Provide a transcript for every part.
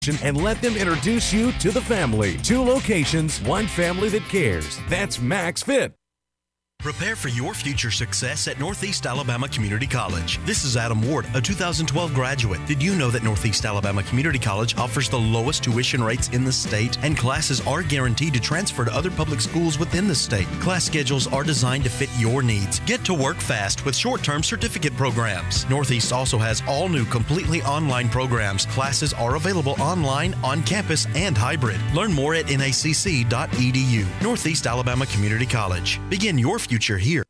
and let them introduce you to the family. 2 locations, 1 family that cares. That's Max Fit. Prepare for your future success at Northeast Alabama Community College. This is Adam Ward, a 2012 graduate. Did you know that Northeast Alabama Community College offers the lowest tuition rates in the state, and classes are guaranteed to transfer to other public schools within the state? Class schedules are designed to fit your needs. Get to work fast with short-term certificate programs. Northeast also has all new completely online programs. Classes are available online, on campus, and hybrid. Learn more at nacc.edu. Northeast Alabama Community College. Begin your future here.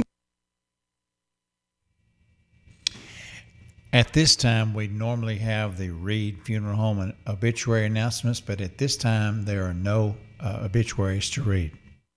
At this time, we normally have the Reed Funeral Home and obituary announcements, but at this time, there are no obituaries to read.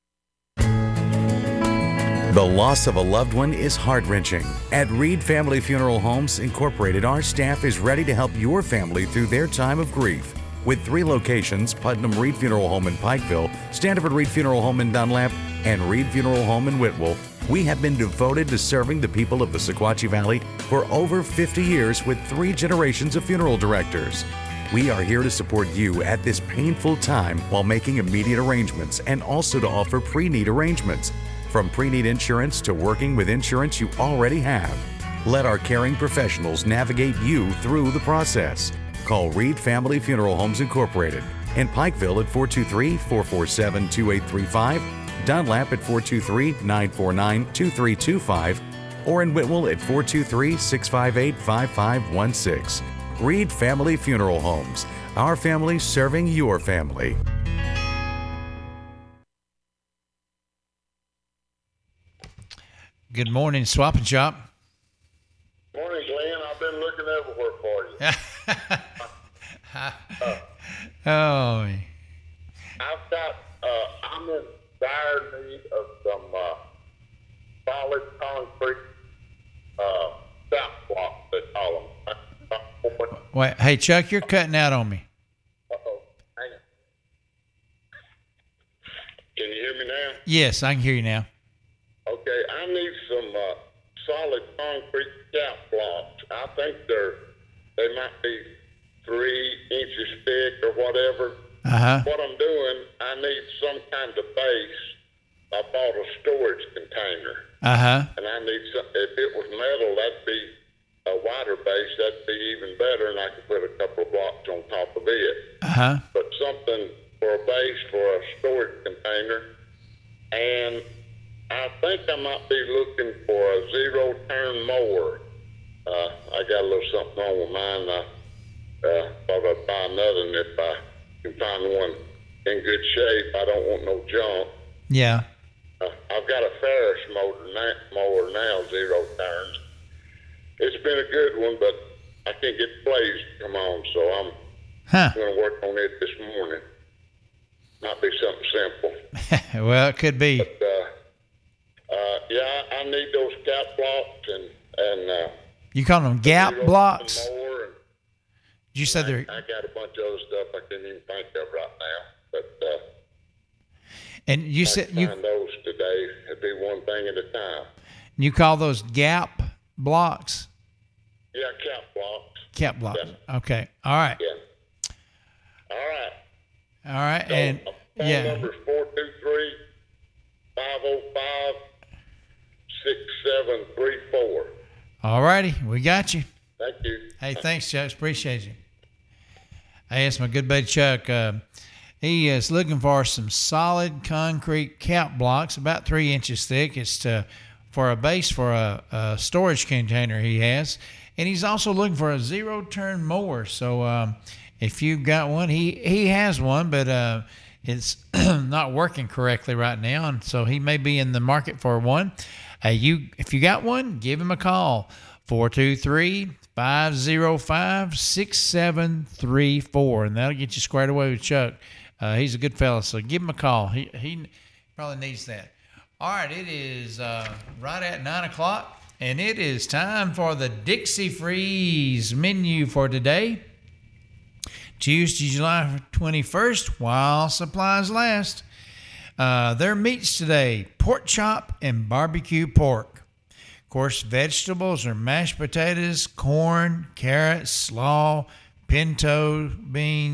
The loss of a loved one is heart-wrenching. At Reed Family Funeral Homes Incorporated, our staff is ready to help your family through their time of grief. With 3 locations, Putnam Reed Funeral Home in Pikeville, Standiford Reed Funeral Home in Dunlap, and Reed Funeral Home in Whitwell, we have been devoted to serving the people of the Sequatchie Valley for over 50 years with 3 generations of funeral directors. We are here to support you at this painful time while making immediate arrangements and also to offer pre-need arrangements. From pre-need insurance to working with insurance you already have. Let our caring professionals navigate you through the process. Call Reed Family Funeral Homes Incorporated in Pikeville at 423-447-2835, Dunlap at 423-949-2325, or in Whitwell at 423-658-5516. Reed Family Funeral Homes, our family serving your family. Good morning, Swap and Shop. Morning, Glenn. I've been looking everywhere for you. Oh. I've got, I'm in dire need of some solid concrete south blocks, they call them. Wait, hey, Chuck, you're cutting out on me. Uh-oh. Hang on. Can you hear me now? Yes, I can hear you now. Okay, I need some solid concrete cap blocks. I think they might be 3 inches thick or whatever. What I'm doing, I need some kind of base. I bought a storage container. And I need some, if it was metal, that'd be a wider base. That'd be even better, and I could put a couple of blocks on top of it. But something for a base for a storage container. And I think I might be looking for a zero-turn mower. I got a little something wrong with mine. I thought I'd buy another, and if I can find one in good shape, I don't want no junk. Yeah. I've got a Ferris mower now, 0 turns. It's been a good one, but I can't get the blades to come on, so I'm going to work on it this morning. Might be something simple. Well, it could be. But, yeah, I need those gap blocks and you call them gap blocks? You said they're. I got a bunch of other stuff I can't even think of right now, but and you said you find those today. It'd be one thing at a time. You call those gap blocks? Yeah, cap blocks. Cap blocks. Yeah. Okay. All right. Yeah. All right. All right. So, and phone number's 423-505-6734. All righty. We got you. Thank you. Hey, thanks, Chuck. Appreciate you. Hey, it's my good buddy Chuck. He is looking for some solid concrete cap blocks, about 3 inches thick. It's for a base for a storage container he has. And he's also looking for a zero-turn mower. So if you've got one, he has one, but it's not working correctly right now. And so he may be in the market for one. If you got one, give him a call. 423-505-6734, and that'll get you squared away with Chuck. He's a good fella, so give him a call. He probably needs that. All right, it is right at 9 o'clock, and it is time for the Dixie Freeze menu for today, Tuesday, July 21st, while supplies last. Their meats today, pork chop and barbecue pork. Of course, vegetables are mashed potatoes, corn, carrots, slaw, pinto beans.